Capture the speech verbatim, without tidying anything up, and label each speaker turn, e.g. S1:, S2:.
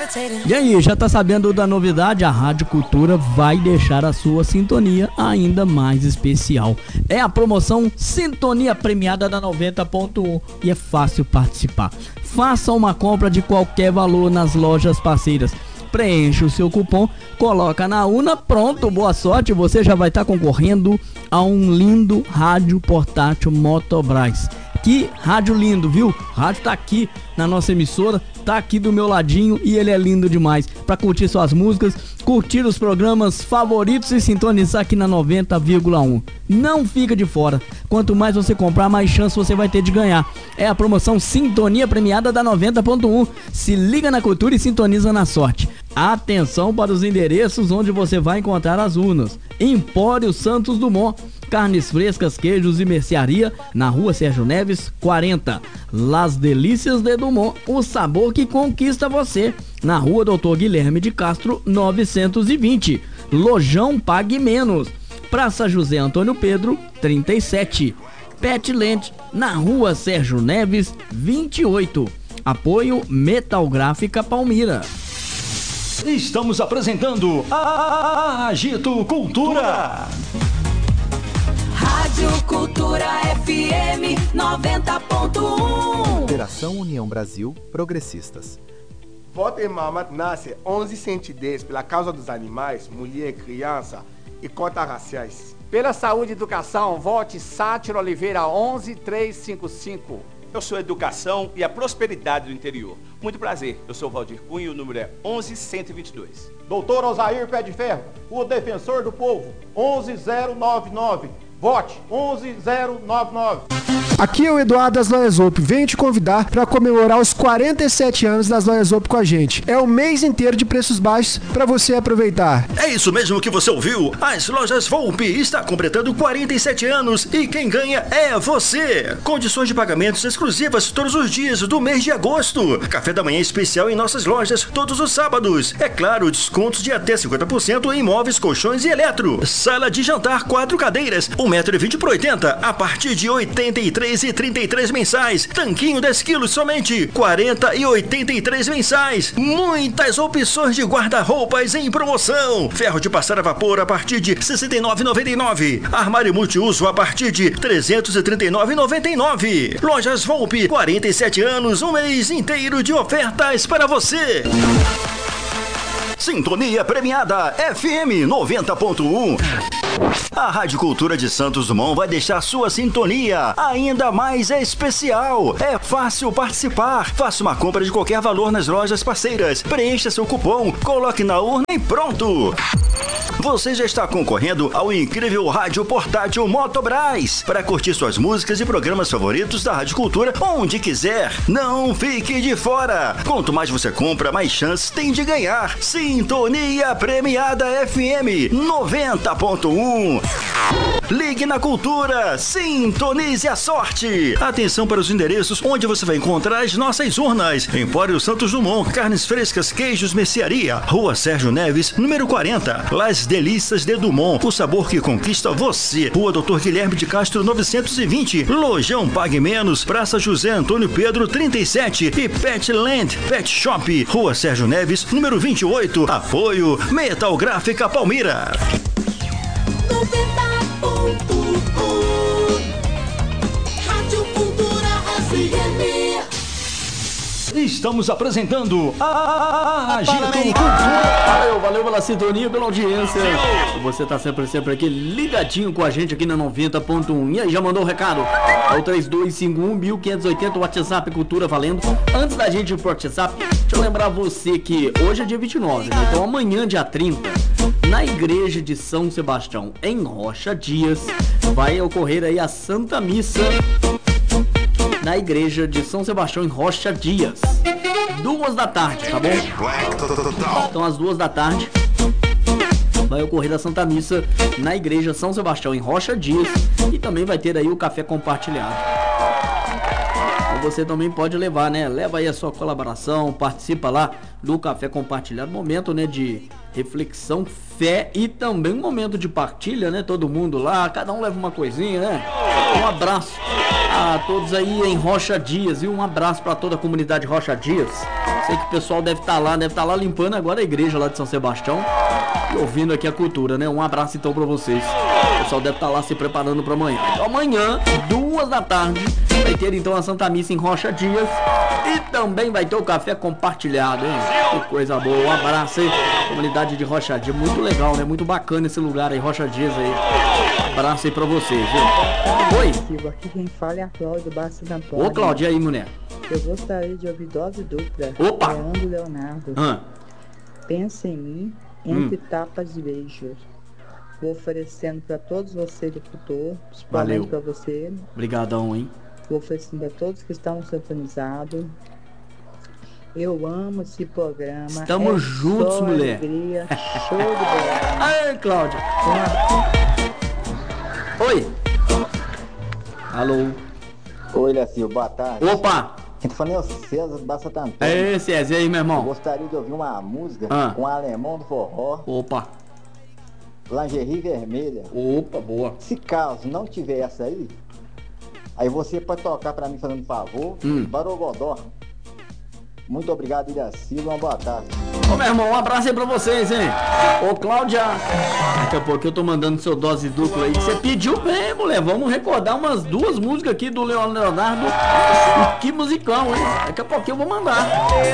S1: E aí, já tá sabendo da novidade? A Rádio Cultura vai deixar a sua sintonia ainda mais especial. É a promoção Sintonia Premiada da noventa ponto um e é fácil participar. Faça uma compra de qualquer valor nas lojas parceiras. Preencha o seu cupom, coloca na urna, pronto, boa sorte, você já vai estar concorrendo a um lindo rádio portátil Motobras. Que rádio lindo, viu? O rádio tá aqui na nossa emissora, tá aqui do meu ladinho e ele é lindo demais. Pra curtir suas músicas, curtir os programas favoritos e sintonizar aqui na noventa vírgula um. Não fica de fora. Quanto mais você comprar, mais chance você vai ter de ganhar. É a promoção Sintonia Premiada da noventa ponto um. Se liga na cultura e sintoniza na sorte. Atenção para os endereços onde você vai encontrar as urnas. Empório Santos Dumont, carnes frescas, queijos e mercearia, na rua Sérgio Neves, quarenta. Las Delícias de Dumont, o sabor que conquista você, na rua Doutor Guilherme de Castro, novecentos e vinte. Lojão Pague Menos, Praça José Antônio Pedro, trinta e sete. Petland, na rua Sérgio Neves, vinte e oito. Apoio Metalgráfica Palmira.
S2: Estamos apresentando a Agito Cultura.
S3: Rádio Cultura F M noventa ponto um.
S4: Federação União Brasil Progressistas.
S5: Vote Mama nasce onze cento e dez pela causa dos animais, mulher, criança e cotas raciais.
S6: Pela saúde e educação, vote Sátiro Oliveira onze trezentos e cinquenta e cinco.
S7: Eu sou a educação e a prosperidade do interior. Muito prazer, eu sou o Valdir Cunha e o número é onze cento e vinte e dois.
S8: Doutor Osair Pé de Ferro, o defensor do povo, onze zero nove nove. Vote onze zero nove nove.
S9: Aqui é o Eduardo das Lojas Zopp. Venho te convidar para comemorar os quarenta e sete anos das Lojas Zopp com a gente. É o mês inteiro de preços baixos para você aproveitar.
S2: É isso mesmo que você ouviu. As Lojas Volpe está completando quarenta e sete anos e quem ganha é você. Condições de pagamentos exclusivas todos os dias do mês de agosto. Café da manhã especial em nossas lojas todos os sábados. É claro, descontos de até cinquenta por cento em móveis, colchões e eletro. Sala de jantar, quatro cadeiras, um metro e vinte por oitenta, a partir de oitenta e três e trinta e três mensais. Tanquinho dez quilos somente quarenta e oitenta e três mensais. Muitas opções de guarda-roupas em promoção. Ferro de passar a vapor a partir de sessenta e nove reais e noventa e nove centavos. Armário multiuso a partir de trezentos e trinta e nove reais e noventa e nove centavos. Lojas Volpe, quarenta e sete anos, um mês inteiro de ofertas para você. Sintonia Premiada F M noventa ponto um. A Rádio Cultura de Santos Dumont vai deixar sua sintonia ainda mais especial. É fácil participar. Faça uma compra de qualquer valor nas lojas parceiras. Preencha seu cupom, coloque na urna e pronto. Você já está concorrendo ao incrível rádio portátil Motobras para curtir suas músicas e programas favoritos da Rádio Cultura onde quiser. Não fique de fora. Quanto mais você compra, mais chances tem de ganhar. Sintonia Premiada F M noventa ponto um. Ligue na Cultura, sintonize a sorte. Atenção para os endereços onde você vai encontrar as nossas urnas. Empório Santos Dumont, carnes frescas, queijos, mercearia, rua Sérgio Neves, número quarenta. Las Delícias de Dumont, o sabor que conquista você. Rua Doutor Guilherme de Castro, novecentos e vinte. Lojão Pague Menos, Praça José Antônio Pedro, trinta e sete. E Petland Pet Shop, rua Sérgio Neves, número vinte e oito. Apoio Metalgráfica Palmira.
S3: noventa ponto um. Rádio Cultura F M.
S2: Estamos apresentando a Agito Cultura.
S1: Valeu, valeu pela sintonia, pela audiência. Você tá sempre, sempre aqui ligadinho com a gente aqui na noventa ponto um. E aí, já mandou o recado? É o três dois cinco um, mil quinhentos e oitenta, o WhatsApp Cultura valendo. Antes da gente ir pro WhatsApp, deixa eu lembrar você que hoje é dia vinte e nove, né? Então amanhã, dia trinta, na igreja de São Sebastião, em Rocha Dias, vai ocorrer aí a Santa Missa na igreja de São Sebastião em Rocha Dias, duas da tarde, tá bom? Então às duas da tarde vai ocorrer a Santa Missa na igreja São Sebastião em Rocha Dias e também vai ter aí o café compartilhado. Então você também pode levar, né? Leva aí a sua colaboração, participa lá do café compartilhado, momento, né, de reflexão, fé e também um momento de partilha, né? Todo mundo lá, cada um leva uma coisinha, né? Um abraço a todos aí em Rocha Dias, viu? Um abraço para toda a comunidade Rocha Dias. Sei que o pessoal deve estar lá, deve estar lá limpando agora a igreja lá de São Sebastião e ouvindo aqui a cultura, né? Um abraço então para vocês. O pessoal deve estar lá se preparando para amanhã. Então amanhã, duas da tarde, vai ter então a Santa Missa em Rocha Dias e também vai ter o café compartilhado, hein? Que coisa boa. Um abraço aí, comunidade de Rocha Dias. Muito legal, né? Muito bacana esse lugar aí, Rocha Dias aí. Um abraço aí pra vocês, viu? Oi!
S10: Aqui quem fala é a Cláudia do Baixo Santo Antônio.
S1: Ô, Cláudia, e aí, mulher?
S10: Eu gostaria de ouvir dose dupla.
S1: Opa!
S10: Leandro Leonardo.
S1: Ah.
S10: Pensa em mim, entre
S1: Hum.
S10: tapas de beijos. Vou oferecendo pra todos vocês do futuro,
S1: Valeu.
S10: principalmente pra você.
S1: Obrigadão, hein?
S10: Vou oferecendo a todos que estão sintonizados. Eu amo esse programa.
S1: Estamos
S10: é
S1: juntos,
S10: só
S1: mulher.
S10: Alegria, show de bola.
S1: Ai, Cláudia. Oi. Alô.
S11: Oi, Lécio, boa tarde.
S1: Opa.
S11: Quem tá falando é o César da Santa Antônia.
S1: É, César, e aí, meu irmão?
S11: Eu gostaria de ouvir uma música
S1: Ah.
S11: com alemão do forró.
S1: Opa.
S11: Lingerie vermelha.
S1: Opa, boa.
S11: Se caso não tiver essa aí, aí você pode tocar pra mim fazendo um favor.
S1: Hum.
S11: Barogodó. Muito obrigado, Ilha Silva. Uma boa tarde.
S1: Ô, meu irmão, um abraço aí pra vocês, hein? Ô, Cláudia, daqui a pouco eu tô mandando seu dose dupla aí, que você pediu bem, mulher. Vamos recordar umas duas músicas aqui do Leonardo. E que musicão, hein? Daqui a pouquinho eu vou mandar.